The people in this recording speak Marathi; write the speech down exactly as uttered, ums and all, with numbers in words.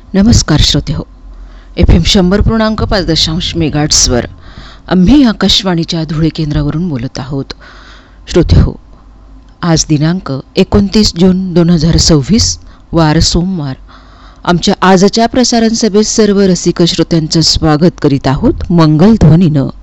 नमस्कार श्रोते हो, एफ एम शंभर पूर्णांक पाच दशांश मेगाट्सवर आम्ही आकाशवाणीच्या धुळे केंद्रावरून बोलत आहोत. श्रोते हो, आज दिनांक एकोणतीस जून दोन हजार सव्वीस वार सोमवार. आमच्या आजच्या प्रसारण सभेत सर्व रसिक श्रोत्यांचं स्वागत करीत आहोत मंगलध्वनीनं.